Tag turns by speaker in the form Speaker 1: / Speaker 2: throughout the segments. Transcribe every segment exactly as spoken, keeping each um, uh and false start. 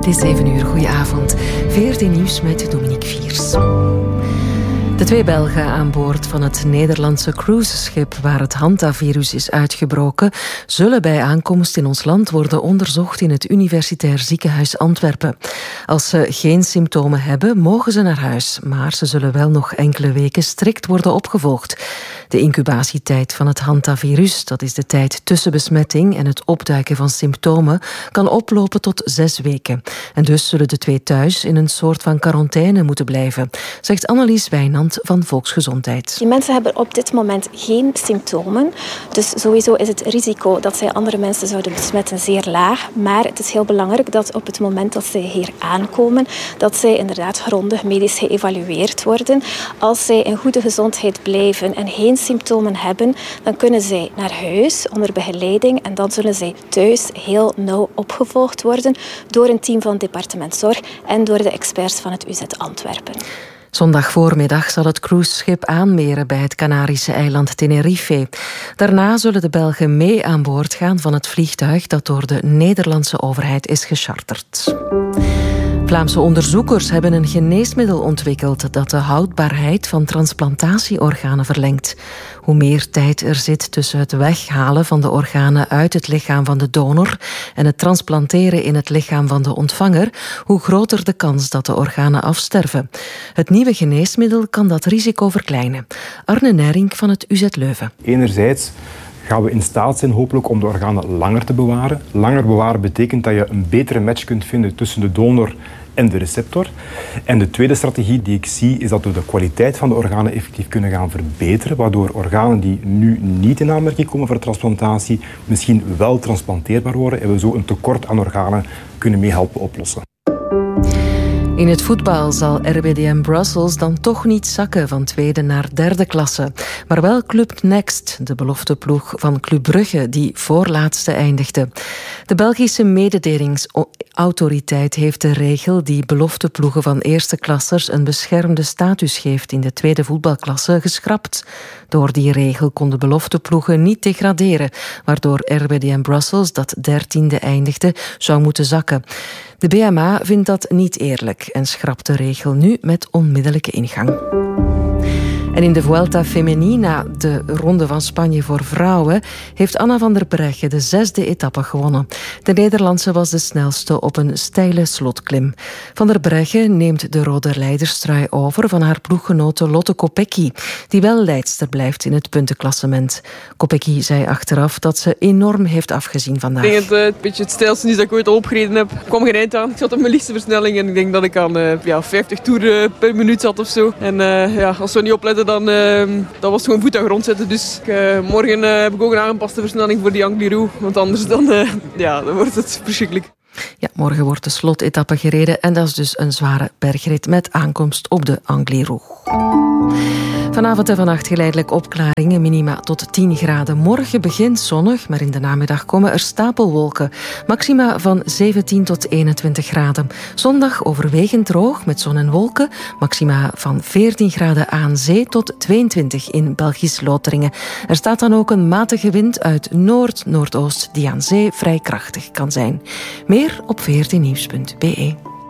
Speaker 1: Het is zeven uur, goedenavond. V R T Nieuws met Dominique Viers. De twee Belgen aan boord van het Nederlandse cruiseschip waar het hantavirus is uitgebroken, zullen bij aankomst in ons land worden onderzocht in het Universitair Ziekenhuis Antwerpen. Als ze geen symptomen hebben, mogen ze naar huis, maar ze zullen wel nog enkele weken strikt worden opgevolgd. De incubatietijd van het hantavirus, dat is de tijd tussen besmetting en het opduiken van symptomen, kan oplopen tot zes weken. En dus zullen de twee thuis in een soort van quarantaine moeten blijven, zegt Annelies Wijnand van Volksgezondheid.
Speaker 2: Die mensen hebben op dit moment geen symptomen. Dus sowieso is het risico dat zij andere mensen zouden besmetten zeer laag. Maar het is heel belangrijk dat op het moment dat zij hier aankomen, dat zij inderdaad grondig medisch geëvalueerd worden. Als zij in goede gezondheid blijven en geen symptomen hebben, dan kunnen zij naar huis onder begeleiding en dan zullen zij thuis heel nauw opgevolgd worden door een team van het departement Zorg en door de experts van het U Z Antwerpen.
Speaker 1: Zondag voormiddag zal het cruiseschip aanmeren bij het Canarische eiland Tenerife. Daarna zullen de Belgen mee aan boord gaan van het vliegtuig dat door de Nederlandse overheid is gecharterd. Vlaamse onderzoekers hebben een geneesmiddel ontwikkeld dat de houdbaarheid van transplantatieorganen verlengt. Hoe meer tijd er zit tussen het weghalen van de organen uit het lichaam van de donor en het transplanteren in het lichaam van de ontvanger, hoe groter de kans dat de organen afsterven. Het nieuwe geneesmiddel kan dat risico verkleinen. Arne Nijrink van het U Z Leuven.
Speaker 3: Enerzijds gaan we in staat zijn hopelijk om de organen langer te bewaren. Langer bewaren betekent dat je een betere match kunt vinden tussen de donor en de receptor. En de tweede strategie die ik zie is dat we de kwaliteit van de organen effectief kunnen gaan verbeteren, waardoor organen die nu niet in aanmerking komen voor transplantatie misschien wel transplanteerbaar worden en we zo een tekort aan organen kunnen mee helpen oplossen.
Speaker 1: In het voetbal zal R B D M Brussels dan toch niet zakken van tweede naar derde klasse. Maar wel Club Next, de belofteploeg van Club Brugge, die voorlaatste eindigde. De Belgische mededelingsautoriteit heeft de regel die belofteploegen van eerste klassers een beschermde status geeft in de tweede voetbalklasse geschrapt. Door die regel konden belofteploegen niet degraderen, waardoor R B D M Brussels, dat dertiende eindigde, zou moeten zakken. De B M A vindt dat niet eerlijk en schrapt de regel nu met onmiddellijke ingang. En in de Vuelta Femenina, de ronde van Spanje voor vrouwen, heeft Anna van der Breggen de zesde etappe gewonnen. De Nederlandse was de snelste op een steile slotklim. Van der Breggen neemt de rode leiderstrui over van haar ploeggenote Lotte Kopecky, die wel leidster blijft in het puntenklassement. Kopecky zei achteraf dat ze enorm heeft afgezien vandaag.
Speaker 4: Ik denk dat het een beetje het stijlste is dat ik ooit al opgereden heb. Ik kwam geen eind aan. Ik zat op mijn liefste versnelling en ik denk dat ik aan uh, ja, vijftig toeren per minuut zat of zo. En uh, ja, als we niet opletten, dan, uh, dan was het gewoon voet aan grond zetten. Dus uh, morgen uh, heb ik ook een aangepaste versnelling voor die Angliru. Want anders dan, uh, ja, dan wordt het verschrikkelijk.
Speaker 1: Ja, morgen wordt de slotetappe gereden en dat is dus een zware bergrit met aankomst op de Angliru. Vanavond en vannacht geleidelijk opklaringen, minima tot tien graden. Morgen begint zonnig, maar in de namiddag komen er stapelwolken. Maxima van zeventien tot eenentwintig graden. Zondag overwegend droog met zon en wolken. Maxima van veertien graden aan zee tot tweeëntwintig in Belgisch Loteringen. Er staat dan ook een matige wind uit noord-noordoost die aan zee vrij krachtig kan zijn. Meer op v r t nieuws punt b e.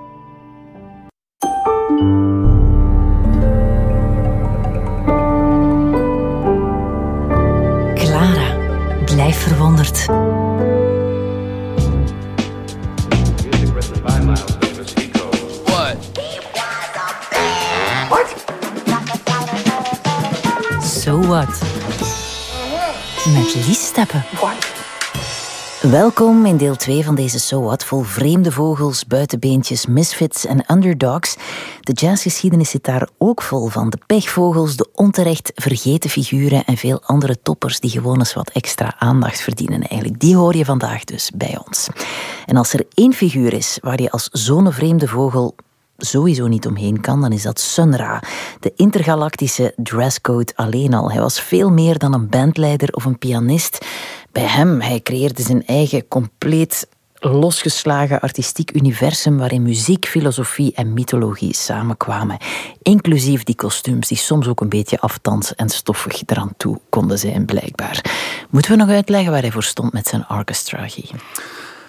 Speaker 5: Clara, blijf verwonderd. So what? Met Lies Steppen. Welkom in deel twee van deze So What, vol vreemde vogels, buitenbeentjes, misfits en underdogs. De jazzgeschiedenis zit daar ook vol van. De pechvogels, de onterecht vergeten figuren en veel andere toppers die gewoon eens wat extra aandacht verdienen eigenlijk. Die hoor je vandaag dus bij ons. En als er één figuur is waar je als zo'n vreemde vogel sowieso niet omheen kan, dan is dat Sun Ra. De intergalactische dresscode alleen al. Hij was veel meer dan een bandleider of een pianist. Bij hem, hij creëerde zijn eigen compleet losgeslagen artistiek universum waarin muziek, filosofie en mythologie samenkwamen. Inclusief die kostuums die soms ook een beetje aftans en stoffig eraan toe konden zijn, blijkbaar. Moeten we nog uitleggen waar hij voor stond met zijn orchestra, Guy?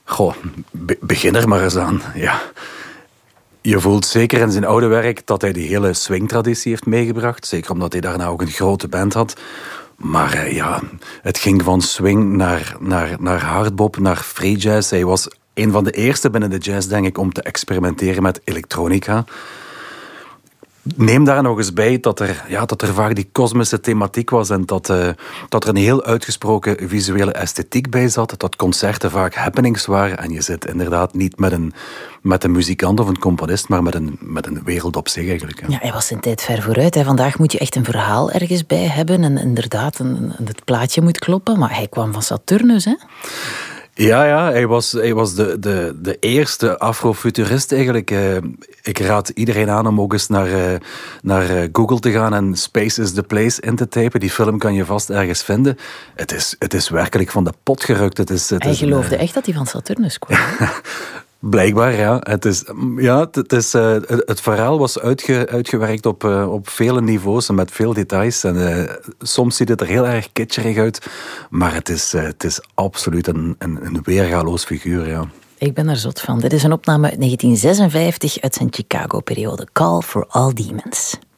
Speaker 6: Goh, be- begin er maar eens aan, ja. Je voelt zeker in zijn oude werk dat hij die hele swingtraditie heeft meegebracht. Zeker omdat hij daarna ook een grote band had. Maar uh, ja, het ging van swing naar, naar, naar hardbop, naar free jazz. Hij was een van de eerste binnen de jazz, denk ik, om te experimenteren met elektronica. Neem daar nog eens bij dat er, ja, dat er vaak die kosmische thematiek was en dat, uh, dat er een heel uitgesproken visuele esthetiek bij zat. Dat concerten vaak happenings waren en je zit inderdaad niet met een, met een muzikant of een componist, maar met een, met een wereld op zich eigenlijk. Hè.
Speaker 5: Ja, hij was zijn tijd ver vooruit. Hè. Vandaag moet je echt een verhaal ergens bij hebben en inderdaad een, het plaatje moet kloppen. Maar hij kwam van Saturnus, hè?
Speaker 6: Ja, ja, hij was, hij was de, de, de eerste afrofuturist eigenlijk. Uh, ik raad iedereen aan om ook eens naar, uh, naar uh, Google te gaan en Space is the Place in te typen. Die film kan je vast ergens vinden. Het is, het is werkelijk van de pot gerukt. Het is, het
Speaker 5: hij
Speaker 6: is
Speaker 5: geloofde
Speaker 6: een, uh...
Speaker 5: echt dat hij van Saturnus kwam.
Speaker 6: Blijkbaar, ja. Het, is, ja, het, is, uh, het verhaal was uitge, uitgewerkt op, uh, op vele niveaus en met veel details. En, uh, soms ziet het er heel erg kitscherig uit, maar het is, uh, het is absoluut een, een, een weergaloos figuur, ja.
Speaker 5: Ik ben er zot van. Dit is een opname uit negentien zesenvijftig uit zijn Chicago-periode. Call for All Demons.